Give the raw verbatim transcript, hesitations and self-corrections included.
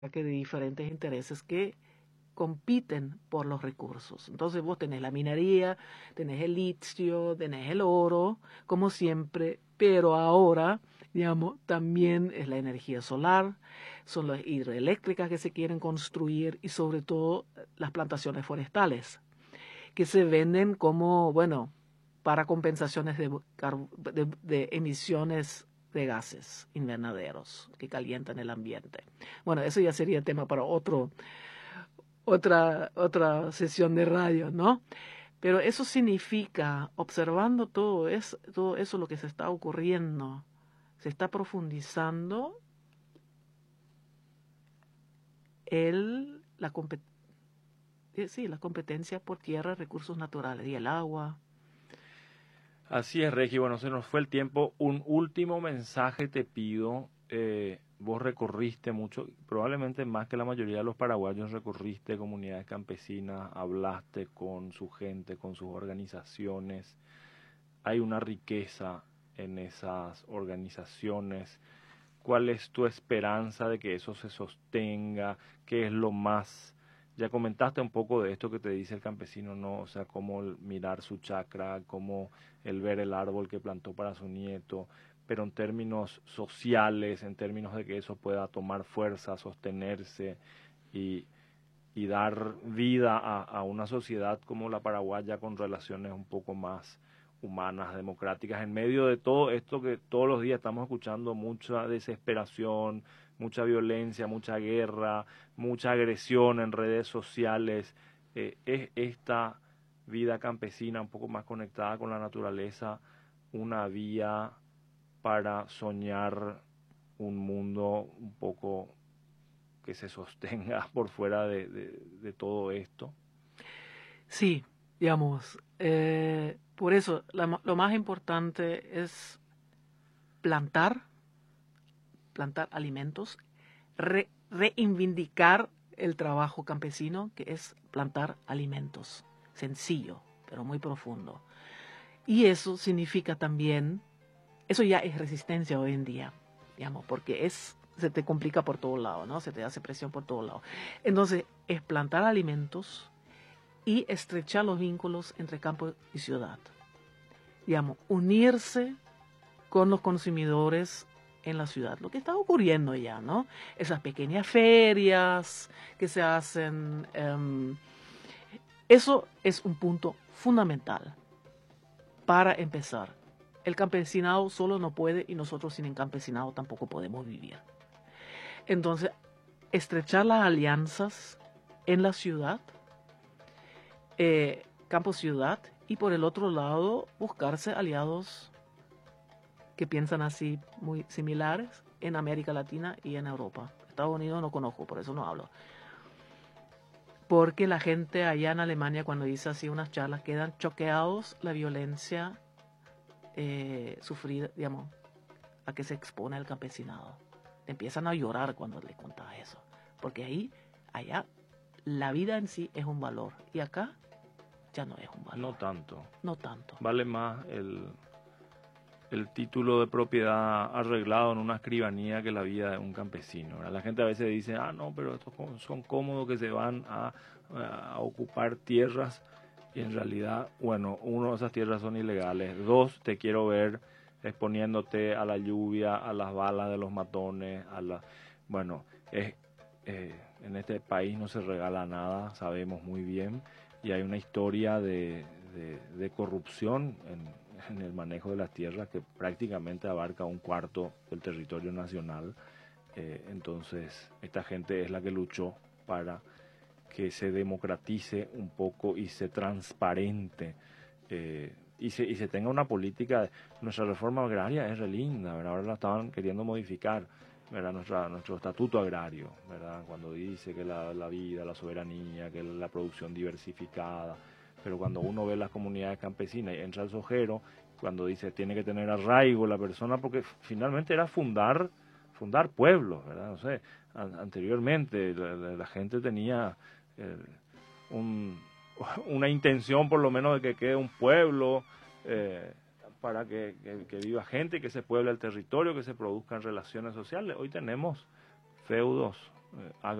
que de diferentes intereses que compiten por los recursos. Entonces vos tenés la minería, tenés el litio, tenés el oro, como siempre, pero ahora, digamos, también es la energía solar, son las hidroeléctricas que se quieren construir y sobre todo las plantaciones forestales, que se venden como, bueno, para compensaciones de, de, de emisiones de gases invernaderos que calientan el ambiente. Bueno, eso ya sería tema para otro otra, otra sesión de radio, ¿no? Pero eso significa, observando todo, es, todo eso lo que se está ocurriendo, se está profundizando el, la, sí, la competencia por tierra, recursos naturales y el agua. Así es, Regi. Bueno, se nos fue el tiempo. Un último mensaje te pido. Eh, vos recorriste mucho, probablemente más que la mayoría de los paraguayos, recorriste comunidades campesinas, hablaste con su gente, con sus organizaciones. Hay una riqueza en esas organizaciones. ¿Cuál es tu esperanza de que eso se sostenga? ¿Qué es lo más? Ya comentaste un poco de esto que te dice el campesino, ¿no? O sea, cómo mirar su chacra, cómo el ver el árbol que plantó para su nieto, pero en términos sociales, en términos de que eso pueda tomar fuerza, sostenerse y, y dar vida a, a una sociedad como la paraguaya con relaciones un poco más humanas, democráticas, en medio de todo esto que todos los días estamos escuchando, mucha desesperación, mucha violencia, mucha guerra, mucha agresión en redes sociales. Eh, es esta vida campesina un poco más conectada con la naturaleza una vía para soñar un mundo un poco que se sostenga por fuera de, de, de todo esto? Sí, digamos, eh, por eso la, lo más importante es plantar, plantar alimentos, re, reivindicar el trabajo campesino, que es plantar alimentos. Sencillo, pero muy profundo. Y eso significa también, eso ya es resistencia hoy en día, digamos, porque es, se te complica por todos lados, ¿no? Se te hace presión por todos lados. Entonces, es plantar alimentos y estrechar los vínculos entre campo y ciudad. Digamos, unirse con los consumidores en la ciudad, lo que está ocurriendo ya, ¿no? Esas pequeñas ferias que se hacen, um, eso es un punto fundamental para empezar. El campesinado solo no puede y nosotros sin el campesinado tampoco podemos vivir. Entonces, estrechar las alianzas en la ciudad, eh, campo-ciudad, y por el otro lado buscarse aliados que piensan así muy similares en América Latina y en Europa. Estados Unidos no conozco, por eso no hablo. Porque la gente allá en Alemania cuando dice así unas charlas quedan choqueados la violencia eh, sufrida, digamos, a que se expone el campesinado. Empiezan a llorar cuando les contás eso. Porque ahí, allá, la vida en sí es un valor. Y acá ya no es un valor. No tanto. No tanto. Vale más el, el título de propiedad arreglado en una escribanía que la vida de un campesino, ¿verdad? La gente a veces dice, ah, no, pero estos son cómodos que se van a, a ocupar tierras. Y en realidad, bueno, uno, esas tierras son ilegales. Dos, te quiero ver exponiéndote a la lluvia, a las balas de los matones, a la... Bueno, es, eh, en este país no se regala nada, sabemos muy bien, y hay una historia de, de, de corrupción en, en el manejo de las tierras que prácticamente abarca un cuarto del territorio nacional. Eh, entonces, esta gente es la que luchó para que se democratice un poco y se transparente eh, y, se, y se tenga una política. Nuestra reforma agraria es re linda, ¿verdad? Ahora la estaban queriendo modificar, ¿verdad? Nuestra, nuestro estatuto agrario, ¿verdad? Cuando dice que la, la vida, la soberanía, que la producción diversificada, pero cuando uno ve las comunidades campesinas y entra al sojero, cuando dice tiene que tener arraigo la persona, porque finalmente era fundar fundar pueblos, ¿verdad? No sé, an anteriormente la, la, la gente tenía eh, un, una intención por lo menos de que quede un pueblo eh, para que, que, que viva gente, que se pueble el territorio, que se produzcan relaciones sociales. Hoy tenemos feudos eh,